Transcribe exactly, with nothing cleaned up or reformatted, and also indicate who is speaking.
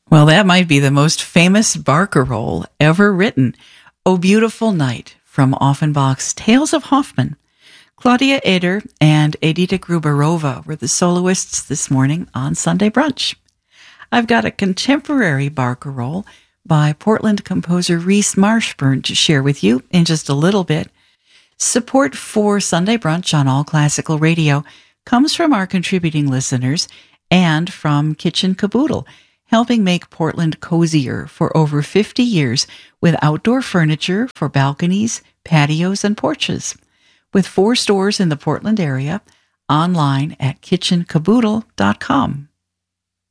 Speaker 1: Well, that might be the most famous barcarolle ever written. O Beautiful Night from Offenbach's Tales of Hoffmann. Claudia Eder and Edita Gruberova were the soloists this morning on Sunday Brunch. I've got a contemporary barcarolle by Portland composer Reese Marshburn to share with you in just a little bit. Support for Sunday Brunch on All Classical Radio comes from our contributing listeners and from Kitchen Caboodle, helping make Portland cozier for over fifty years with outdoor furniture for balconies, patios, and porches. With four stores in the Portland area, online at kitchen caboodle dot com.